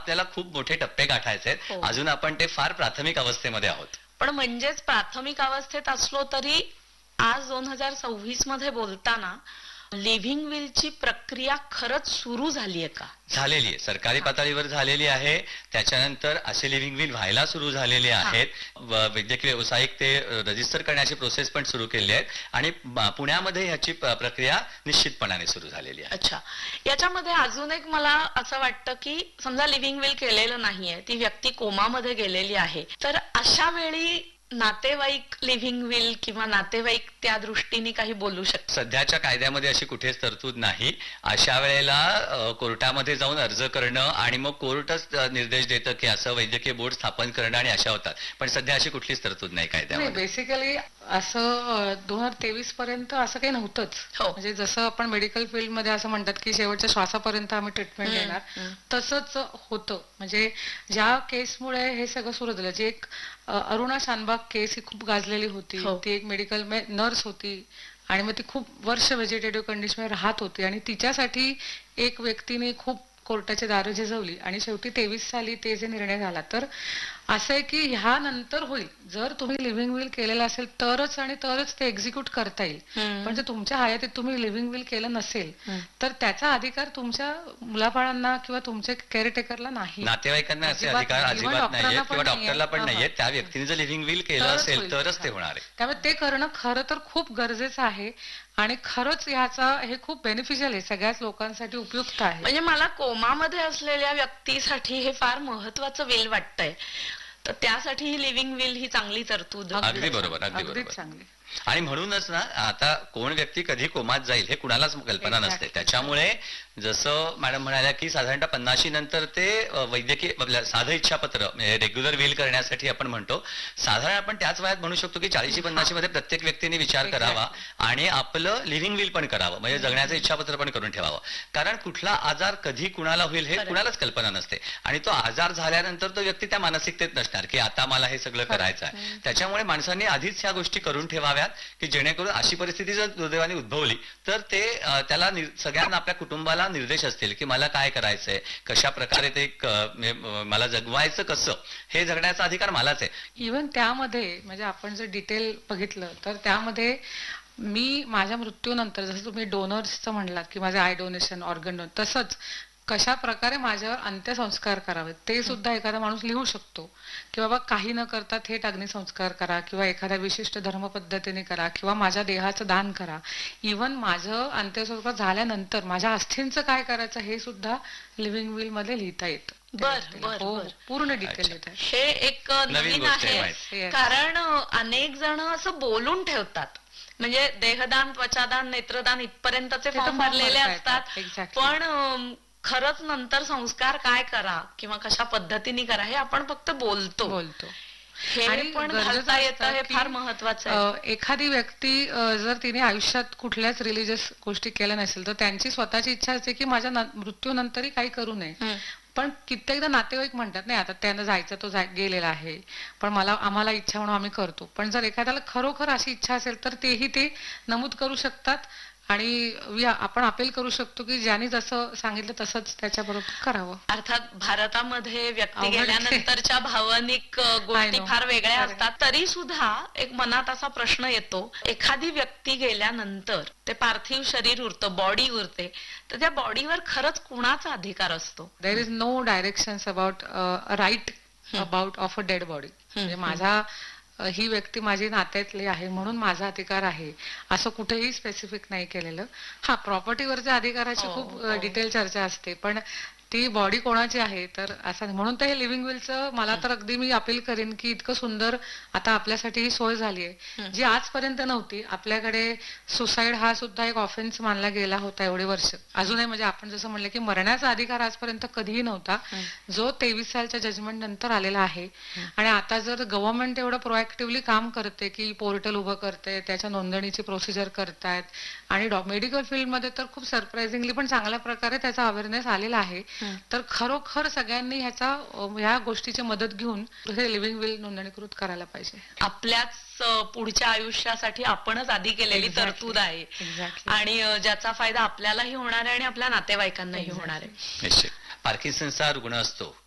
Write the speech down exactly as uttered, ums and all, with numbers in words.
आपल्याला खूप मोठे टप्पे गाठायचे आहेत. हो. अजून आपण ते फार प्राथमिक अवस्थेमध्ये आहोत. पण म्हणजेच प्राथमिक अवस्थेत असलो तरी आज दोन हजार सव्वीस मध्ये बोलताना लिव्हिंग विलची प्रक्रिया खरंच सुरू झालीये का? झालेली आहे, सरकारी पातळीवर झालेली आहे. त्याच्यानंतर असे लिव्हिंग विल व्हायला सुरू झालेले आहेत. व- वैद्यकीय व्यावसायिक ते रजिस्टर करण्याची प्रोसेस पण सुरू केली आहे आणि ब- पुण्यामध्ये ह्याची प- प्रक्रिया निश्चितपणाने सुरू झालेली आहे. अच्छा, याच्यामध्ये अजून एक मला असं वाटतं की समजा लिव्हिंग विल केलेलं नाहीये, ती व्यक्ती कोमामध्ये गेलेली आहे, तर अशा वेळी नातेवाईक लिव्हिंग विल किंवा नातेवाईक त्या दृष्टीने काही बोलू शकतात? सध्याच्या कायद्यामध्ये अशी कुठेच तरतूद नाही. अशा वेळेला अ, कोर्टामध्ये जाऊन अर्ज करणं आणि मग कोर्टच अ, निर्देश देतं की असं वैद्यकीय बोर्ड स्थापन करणं आणि अशा होतात. पण सध्या अशी कुठलीच तरतूद नाही नाही, कायद्यामध्ये. बेसिकली असं दोन हजार तेवीस पर्यंत असं काही नव्हतंच. हो. म्हणजे जसं आपण मेडिकल फील्ड मध्ये असं म्हणतात की शेवटच्या श्वासापर्यंत आम्ही ट्रीटमेंट हम्म, देणार, हम्म. तसंच होतं. म्हणजे ज्या केसमुळे हे सगळं सुरू झालं, जे एक अ, अरुणा शानबाग केस ही खूप गाजलेली होती. हो. ती एक मेडिकल नर्स होती आणि मग ती खूप वर्ष व्हेजिटेटिव्ह कंडिशन मध्ये राहत होती आणि तिच्यासाठी एक व्यक्तीने खूप कोर्टाची दारं झिजवली आणि शेवटी तेवीस साली ते जे निर्णय झाला. तर असं आहे की ह्यानंतर होईल, जर तुम्ही लिव्हिंग विल केलेलं असेल तरच आणि तरच ते एक्झिक्यूट करता येईल. हम्म. पण जर तुमच्या हयातीत तुम्ही लिव्हिंग विल केलं नसेल हम्म. तर त्याचा अधिकार तुमच्या मुलाबाळांना किंवा तुमच्या केअरटेकरला नाही. नातेवाईकांना असे अजिबात अधिकार नाही. अजिबात Even नाहीयेत डॉक्टरला किंवा पण डॉक्टरला पण नाहीये. नाहीयेत. त्या व्यक्तीने जर लिव्हिंग विल केलं तरच असेल होईल. तरच ते हा. होणार आहे. त्यामुळे ते करणं खरं तर खूप गरजेचं आहे आणि खरंच ह्याचा हे खूप बेनिफिशियल आहे, सगळ्याच लोकांसाठी उपयुक्त आहे. म्हणजे मला कोमामध्ये असलेल्या व्यक्तीसाठी हे फार महत्वाचं विल वाटतंय, तर त्यासाठी ही लिव्हिंग विल ही चांगली तरतूद. अगदी बरोबर, अगदी अगदीच बरोबर. चांगली. आणि म्हणूनच ना आता कोण व्यक्ती कधी कोमात जाईल हे कुणालाच कल्पना नसते. Exactly. त्याच्यामुळे जसं मॅडम म्हणाल्या की साधारणतः पन्नाशी नंतर ते अ, वैद्यकीय आपल्या साधं इच्छापत्र म्हणजे रेग्युलर विल करण्यासाठी आपण म्हणतो, साधारण आपण त्याच वयात म्हणू शकतो की चाळीशी पन्नाशी मध्ये प्रत्येक व्यक्तीने विचार Exactly. करावा आणि आपलं लिव्हिंग विल पण करावं, म्हणजे जगण्याचं इच्छापत्र पण करून ठेवावं. कारण कुठला आजार कधी कुणाला होईल हे खरंय. कुणालाच कल्पना नसते आणि तो आजार झाल्यानंतर तो व्यक्ती त्या मानसिकतेत नसणार की आता मला हे सगळं खरंय. करायचं आहे. त्याच्यामुळे माणसांनी आधीच ह्या गोष्टी करून ठेवाव्यात की जेणेकरून अशी परिस्थिती जर दुर्दैवाने उद्भवली तर ते अ, त्याला नि- सगळ्यांना आपल्या कुटुंबाला निर्देश असतील की मला काय करायचंय, कशा प्रकारे ते क- म्हणजे, अ, मला जगवायचं कसं, हे जगण्याचा अधिकार मलाच आहे. इव्हन त्यामध्ये म्हणजे आपण जर डिटेल बघितलं तर त्यामध्ये मी माझ्या मृत्यूनंतर, जसं तुम्ही डोनर्सचं म्हणलात की माझे आय डोनेशन, ऑर्गन डोनेशन, तसंच कशा प्रकारे माझ्यावर अंत्यसंस्कार करावेत ते सुद्धा एखादा माणूस लिहू शकतो की बाबा काही न करता थेट अग्निसंस्कार करा किंवा एखाद्या विशिष्ट धर्म पद्धतीने करा किंवा माझ्या देहाचं दान करा. इव्हन माझं अंत्यसंस्कार झाल्यानंतर माझ्या अस्थींचं काय करायचं हे सुद्धा लिव्हिंग विल मध्ये लिहिता येतं. बर, बर, हो, बर. पूर्ण डिटेल अच्छा. लिहिता येतं. हे एक अ, नवीन नवीन गोष्ट आहे, आहे. Yes. कारण अ, अनेक जण असं बोलून ठेवतात, म्हणजे देहदान, त्वचादान, नेत्रदान इथपर्यंतचे ते तर फॉर्म form भरलेले भरता असतात. येतात. Exactly. पण अम, खरंच नंतर संस्कार काय करा किंवा कशा पद्धतीने करा हे आपण फक्त बोलतो. बोलतो. हे आणि पण गरजेचं घालता येतं, असतं हे की, फार महत्वाचं आहे. अ, एखादी व्यक्ती अ, जर तिने आयुष्यात कुठल्याच रिलीजियस गोष्टी केल्या नसेल तर त्यांची स्वतःची इच्छा असते की माझ्या न- मृत्यूनंतरही काही करू नये. हम्म. पण कित्येकदा नातेवाईक म्हणतात नाही आता त्यानं जायचं तो जाय- गेलेला आहे, पण मला आम्हाला इच्छा म्हणून आम्ही करतो. पण जर एखाद्याला खरोखर अशी इच्छा असेल तर तेही ते नमूद करू शकतात आणि वी- आपण अपील करू शकतो की ज्याने जसं सांगितलं तसंच त्याच्याबरोबर करावं. अर्थात भारतामध्ये व्यक्ती अवघड आहे. गेल्यानंतरच्या भावनिक अ, गोष्टी I know. फार वेगळ्या खरंय. असतात. तरी सुद्धा एक मनात असा प्रश्न येतो, एखादी व्यक्ती गेल्यानंतर ते पार्थिव शरीर उरतं, बॉडी उरते, तर त्या बॉडीवर खरंच कुणाचा अधिकार असतो? There is no directions about right about of a dead body. म्हणजे हम्म. माझा अ, ही व्यक्ती माझी नात्यातली आहे म्हणून माझा अधिकार आहे असं कुठेही स्पेसिफिक नाही केलेलं. हा, प्रॉपर्टीवरच्या अधिकाराची हो, खूप हो. डिटेल चर्चा असते, पण ती बॉडी कोणाची आहे तर असं म्हणून तर हे लिव्हिंग विलचं मला तर अगदी मी अपील करेन की इतकं सुंदर आता आपल्यासाठी ही सोय झाली आहे हम्म. जी आजपर्यंत नव्हती. आपल्याकडे सुसाईड हा सुद्धा एक ऑफेन्स मानला गेला होता एवढे वर्ष. अजूनही म्हणजे आपण जसं म्हणलं की मरण्याचा अधिकार आजपर्यंत कधीही नव्हता, जो तेवीस सालच्या जजमेंट नंतर आलेला आहे. आणि आता जर गव्हर्नमेंट एवढं प्रोएक्टिव्हली काम करते की पोर्टल उभं करते, त्याच्या नोंदणीची प्रोसिजर करतायत आणि मेडिकल फील्डमध्ये तर खूप सरप्राइझिंगली पण चांगल्या प्रकारे त्याचा अवेअरनेस आलेला आहे. तर खरोखर सगळ्यांनी ह्याचा अ, ह्या गोष्टीची मदत घेऊन हे लिव्हिंग विल नोंदणीकृत करायला पाहिजे. आपल्याच अ, पुढच्या आयुष्यासाठी आपणच आधी केलेली Exactly. तरतूद आहे Exactly. आणि अ, ज्याचा फायदा आपल्यालाही होणार आहे आणि आपल्या नातेवाईकांनाही होणार आहे. निश्चित. पार्किन्सनचा रुग्ण असतो